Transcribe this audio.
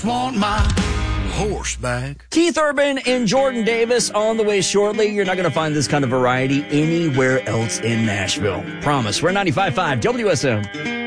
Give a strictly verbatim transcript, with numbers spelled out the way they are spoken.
Want my horse back. Keith Urban and Jordan Davis on the way shortly. You're not going to find this kind of variety anywhere else in Nashville. Promise. We're ninety-five point five W S M.